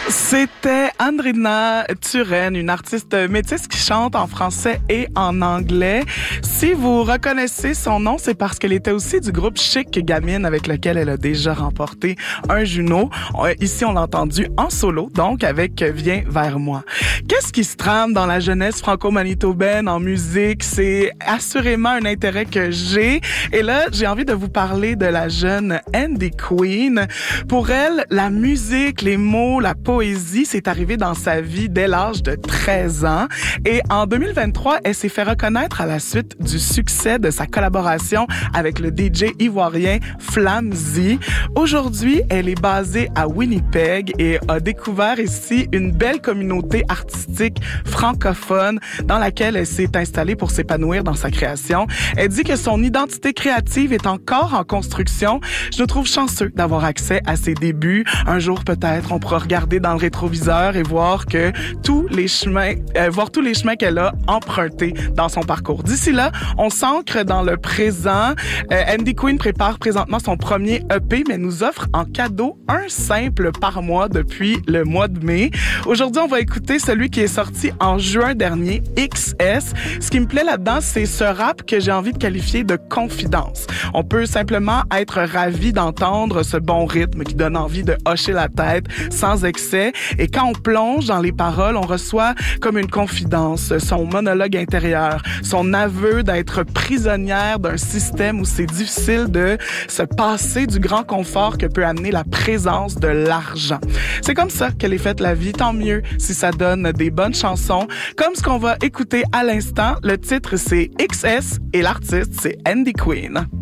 C'était Andrina Turenne, une artiste métisse qui chante en français et en anglais. Si vous reconnaissez son nom, c'est parce qu'elle était aussi du groupe Chic Gamine avec lequel elle a déjà remporté un Juno. Ici, on l'a entendu en solo, donc avec Viens vers moi. Qu'est-ce qui se trame dans la jeunesse franco-manitobaine en musique? C'est assurément un intérêt que j'ai. Et là, j'ai envie de vous parler de la jeune Andy Queen. Pour elle, la musique, les mots, la poésie, c'est arrivé dans sa vie dès l'âge de 13 ans. Et en 2023, elle s'est fait reconnaître à la suite du succès de sa collaboration avec le DJ ivoirien Flamzy. Aujourd'hui, elle est basée à Winnipeg et a découvert ici une belle communauté artistique francophone dans laquelle elle s'est installée pour s'épanouir dans sa création. Elle dit que son identité créative est encore en construction. Je nous trouve chanceux d'avoir accès à ses débuts. Un jour, peut-être, on pourra regarder dans le rétroviseur et voir que tous les chemins qu'elle a empruntés dans son parcours. D'ici là, on s'ancre dans le présent. Andy Queen prépare présentement son premier EP, mais nous offre en cadeau un simple par mois depuis le mois de mai. Aujourd'hui, on va écouter celui qui est sorti en juin dernier, XS. Ce qui me plaît là-dedans, c'est ce rap que j'ai envie de qualifier de confidence. On peut simplement être ravi d'entendre ce bon rythme qui donne envie de hocher la tête sans excès. Et quand on plonge dans les paroles, on reçoit comme une confidence, son monologue intérieur, son aveu d'être prisonnière d'un système où c'est difficile de se passer du grand confort que peut amener la présence de l'argent. C'est comme ça qu'elle est faite la vie, tant mieux si ça donne des bonnes chansons, comme ce qu'on va écouter à l'instant. Le titre, c'est XS et l'artiste, c'est Andy Queen.